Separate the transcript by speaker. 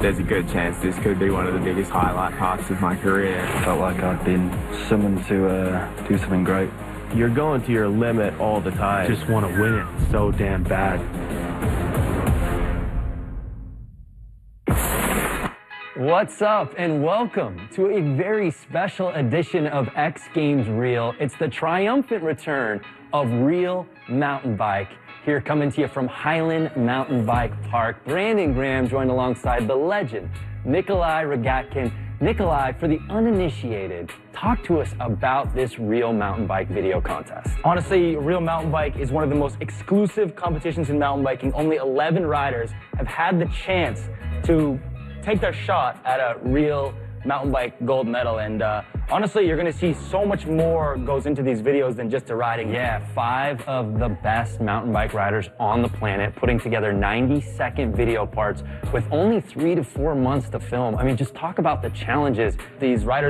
Speaker 1: there's a good chance this could be one of the biggest highlight parts of my career.
Speaker 2: I felt like I'd been summoned to do something great.
Speaker 3: You're going to your limit all the time.
Speaker 4: Just want to win it so damn bad.
Speaker 5: What's up, and welcome to a very special edition of X Games Real. It's the triumphant return of Real Mountain Bike. Here coming to you from Highland Mountain Bike Park. Brandon Graham joined alongside the legend, Nikolai Rogatkin. Nikolai, for the uninitiated, talk to us about this Real Mountain Bike video contest.
Speaker 6: Honestly, Real Mountain Bike is one of the most exclusive competitions in mountain biking. Only 11 riders have had the chance to take their shot at a Real Mountain Bike gold medal, and honestly, you're gonna see so much more goes into these videos than just the riding.
Speaker 5: Yeah, 5 of the best mountain bike riders on the planet putting together 90-second video parts with only 3 to 4 months to film. I mean, just talk about the challenges these riders